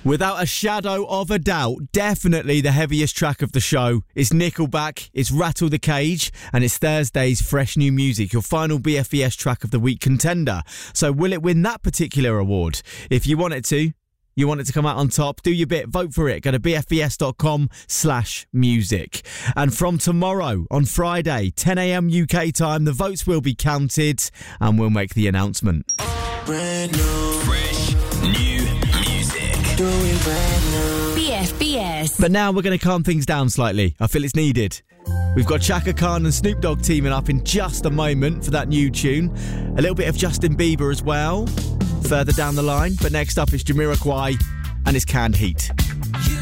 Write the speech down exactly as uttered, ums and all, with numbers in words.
Without a shadow of a doubt, definitely the heaviest track of the show is Nickelback, it's Rattle the Cage, and it's Thursday's Fresh New Music, your final B F E S track of the week contender. So will it win that particular award? If you want it to, you want it to come out on top, do your bit, vote for it. Go to bfes.com slash music. And from tomorrow, on Friday, ten a.m. U K time, the votes will be counted and we'll make the announcement. Brand new. Fresh new music. Doing brand new. B F B S. But now we're going to calm things down slightly. I feel it's needed. We've got Chaka Khan and Snoop Dogg teaming up in just a moment for that new tune. A little bit of Justin Bieber as well, further down the line. But next up is Jamiroquai and his Canned Heat.